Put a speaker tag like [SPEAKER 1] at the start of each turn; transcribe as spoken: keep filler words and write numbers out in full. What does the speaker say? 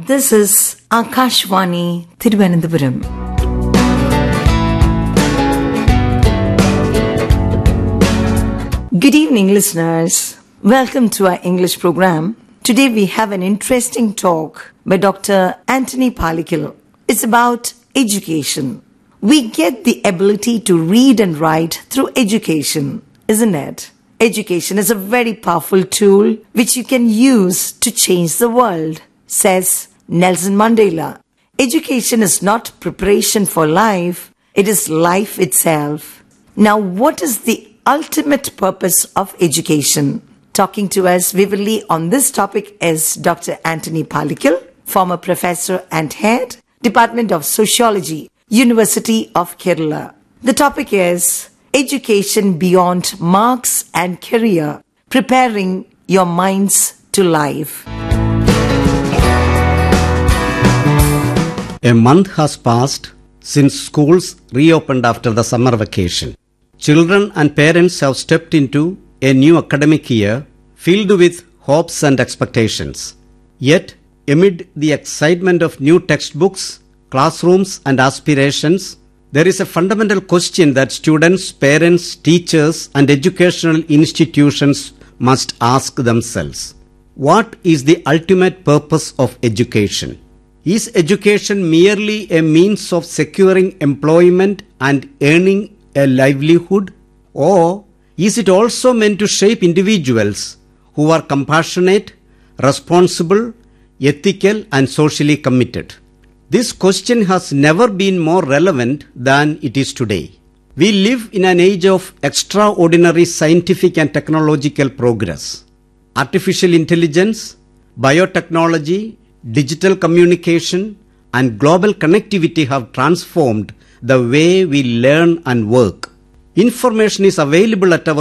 [SPEAKER 1] This is Akashvani Thiruvananthapuram. Good evening, listeners. Welcome to our English program. Today we have an interesting talk by Doctor Anthony Palikil. It's about education. We get the ability to read and write through education, isn't it? Education is a very powerful tool which you can use to change the world, says Nelson Mandela. Education is not preparation for life, it is life itself. Now, what is the ultimate purpose of education? Talking to us vividly on this topic is Doctor Anthony Palikil, former professor and head, Department of Sociology, University of Kerala. The topic is Education Beyond Marks and Career, Preparing Your Minds to Life.
[SPEAKER 2] A month has passed since schools reopened after the summer vacation. Children and parents have stepped into a new academic year filled with hopes and expectations. Yet, amid the excitement of new textbooks, classrooms and aspirations, there is a fundamental question that students, parents, teachers and educational institutions must ask themselves. What is the ultimate purpose of education? Is education merely a means of securing employment and earning a livelihood? Or is it also meant to shape individuals who are compassionate, responsible, ethical and socially committed? This question has never been more relevant than it is today. We live in an age of extraordinary scientific and technological progress. Artificial intelligence, biotechnology, digital communication, and global connectivity have transformed the way we learn and work. Information is available at our